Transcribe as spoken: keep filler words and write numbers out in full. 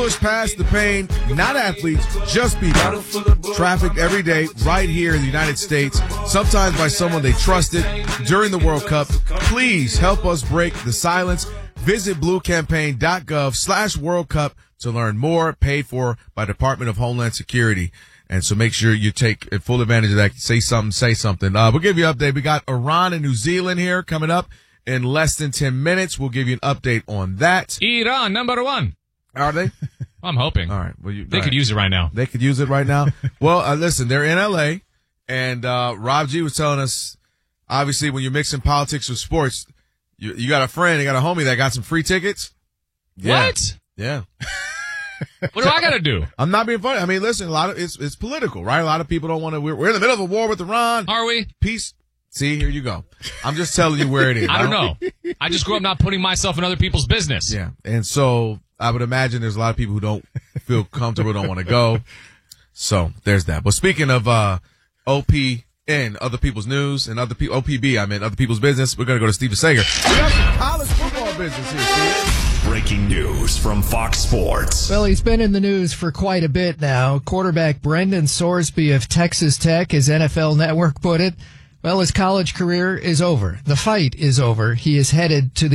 Push past the pain, not athletes, just people. Trafficked every day right here in the United States, sometimes by someone they trusted during the World Cup. Please help us break the silence. Visit bluecampaign.gov slash World Cup to learn more, paid for by Department of Homeland Security. And so make sure you take full advantage of that. Say something, say something. Uh, we'll give you an update. We got Iran and New Zealand here coming up in less than ten minutes. We'll give you an update on that. Iran, number one. Are they? I'm hoping. All right. Well, you, they all could right. use it right now. They could use it right now. Well, uh, listen, they're in L A, and uh, Rob G was telling us, obviously, when you're mixing politics with sports, you, you got a friend, you got a homie that got some free tickets. Yeah. What? Yeah. What do I got to do? I'm not being funny. I mean, listen, a lot of it's it's political, right? A lot of people don't want to. We're, we're in the middle of a war with Iran. Are we? Peace. See, here you go. I'm just telling you where it is. I don't know. I just grew up not putting myself in other people's business. Yeah, and so I would imagine there's a lot of people who don't feel comfortable, don't want to go. So there's that. But speaking of uh, O P N, other people's news, and other people, O P B, I mean, other people's business, we're going to go to Steven Sager. We got some college football business here, Steve. Breaking news from Fox Sports. Well, he's been in the news for quite a bit now. Quarterback Brendan Sorsby of Texas Tech, as N F L Network put it, well, his college career is over. The fight is over. He is headed to the